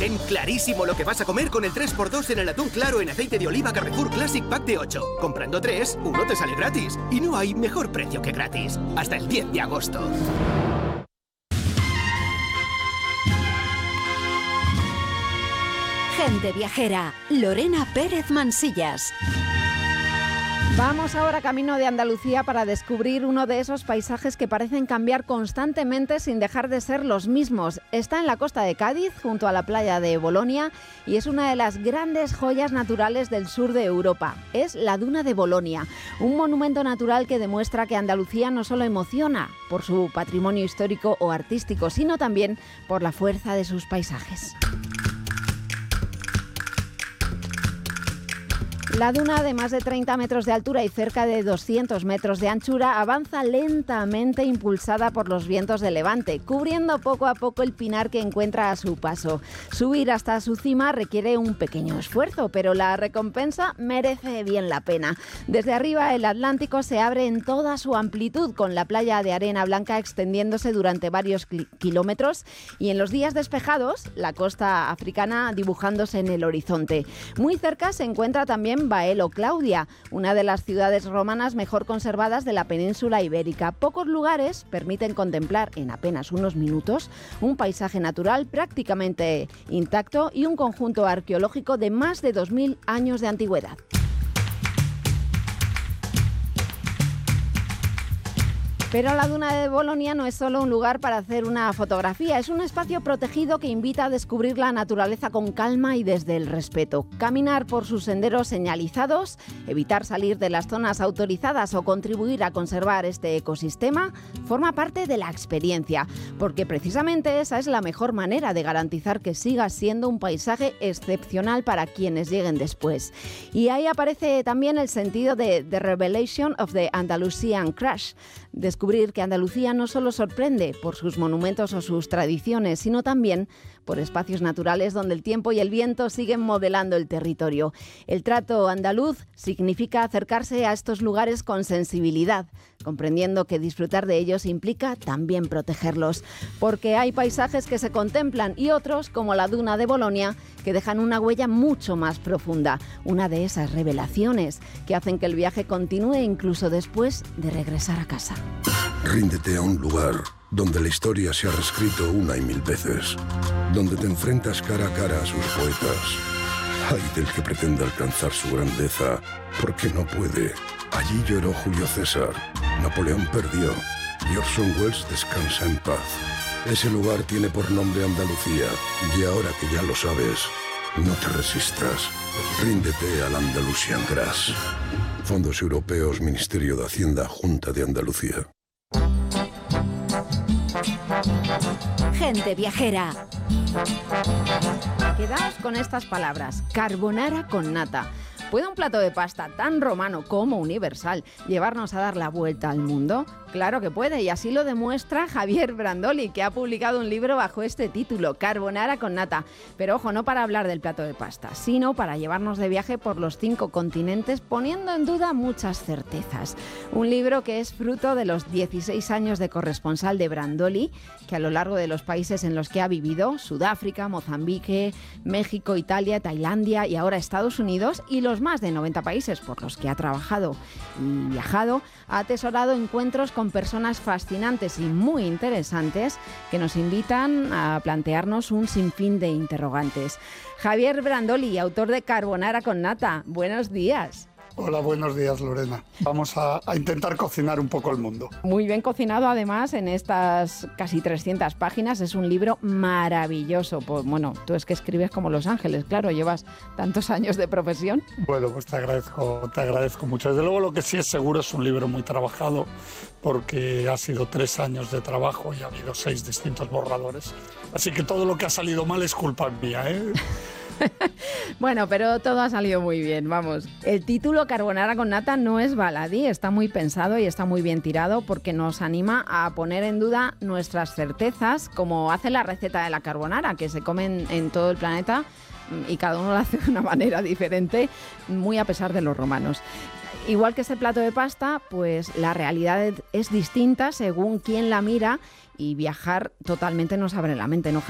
Ten clarísimo lo que vas a comer con el 3x2 en el atún claro en aceite de oliva Carrefour Classic Pack de 8. Comprando 3, uno te sale gratis. Y no hay mejor precio que gratis. Hasta el 10 de agosto. Gente viajera, Lorena Pérez Mansillas. Vamos ahora camino de Andalucía para descubrir uno de esos paisajes que parecen cambiar constantemente sin dejar de ser los mismos. Está en la costa de Cádiz, junto a la playa de Bolonia, y es una de las grandes joyas naturales del sur de Europa. Es la Duna de Bolonia, un monumento natural que demuestra que Andalucía no solo emociona por su patrimonio histórico o artístico, sino también por la fuerza de sus paisajes. La duna, de más de 30 metros de altura y cerca de 200 metros de anchura, avanza lentamente impulsada por los vientos de levante, cubriendo poco a poco el pinar que encuentra a su paso. Subir hasta su cima requiere un pequeño esfuerzo, pero la recompensa merece bien la pena. Desde arriba, el Atlántico se abre en toda su amplitud, con la playa de arena blanca extendiéndose durante varios kilómetros, y en los días despejados, la costa africana dibujándose en el horizonte. Muy cerca se encuentra también Baelo Claudia, una de las ciudades romanas mejor conservadas de la península ibérica. Pocos lugares permiten contemplar en apenas unos minutos un paisaje natural prácticamente intacto y un conjunto arqueológico de más de 2000 años de antigüedad. Pero la Duna de Bolonia no es solo un lugar para hacer una fotografía, es un espacio protegido que invita a descubrir la naturaleza con calma y desde el respeto. Caminar por sus senderos señalizados, evitar salir de las zonas autorizadas o contribuir a conservar este ecosistema forma parte de la experiencia, porque precisamente esa es la mejor manera de garantizar que siga siendo un paisaje excepcional para quienes lleguen después. Y ahí aparece también el sentido de The Revelation of the Andalusian Crash. Descubrir que Andalucía no solo sorprende por sus monumentos o sus tradiciones, sino también por espacios naturales donde el tiempo y el viento siguen modelando el territorio. El trato andaluz significa acercarse a estos lugares con sensibilidad, comprendiendo que disfrutar de ellos implica también protegerlos, porque hay paisajes que se contemplan y otros, como la Duna de Bolonia, que dejan una huella mucho más profunda, una de esas revelaciones que hacen que el viaje continúe incluso después de regresar a casa. Ríndete a un lugar donde la historia se ha reescrito una y mil veces, donde te enfrentas cara a cara a sus poetas. Ay del que pretenda alcanzar su grandeza, porque no puede. Allí lloró Julio César, Napoleón perdió y Orson Welles descansa en paz. Ese lugar tiene por nombre Andalucía, y ahora que ya lo sabes, no te resistas. Ríndete al Andalusian Grass. Fondos Europeos, Ministerio de Hacienda, Junta de Andalucía. Gente viajera. Quedaos con estas palabras: carbonara con nata. ¿Puede un plato de pasta tan romano como universal llevarnos a dar la vuelta al mundo? Claro que puede, y así lo demuestra Javier Brandoli, que ha publicado un libro bajo este título, Carbonara con nata. Pero ojo, no para hablar del plato de pasta, sino para llevarnos de viaje por los 5 continentes, poniendo en duda muchas certezas. Un libro que es fruto de los 16 años de corresponsal de Brandoli, que a lo largo de los países en los que ha vivido, Sudáfrica, Mozambique, México, Italia, Tailandia y ahora Estados Unidos, y los más de 90 países por los que ha trabajado y viajado, ha atesorado encuentros con personas fascinantes y muy interesantes que nos invitan a plantearnos un sinfín de interrogantes. Javier Brandoli, autor de Carbonara con nata, buenos días. Hola, buenos días, Lorena. Vamos a intentar cocinar un poco el mundo. Muy bien cocinado, además, en estas casi 300 páginas. Es un libro maravilloso. Pues, bueno, tú es que escribes como Los Ángeles, claro, llevas tantos años de profesión. Bueno, pues te agradezco mucho. Desde luego, lo que sí es seguro es un libro muy trabajado, porque ha sido 3 años de trabajo y ha habido 6 distintos borradores. Así que todo lo que ha salido mal es culpa mía, ¿eh? Bueno, pero todo ha salido muy bien, vamos. El título Carbonara con nata no es baladí, está muy pensado y está muy bien tirado, porque nos anima a poner en duda nuestras certezas, como hace la receta de la carbonara, que se comen en todo el planeta y cada uno lo hace de una manera diferente, muy a pesar de los romanos. Igual que este plato de pasta, pues la realidad es distinta según quién la mira, y viajar totalmente nos abre la mente, ¿no?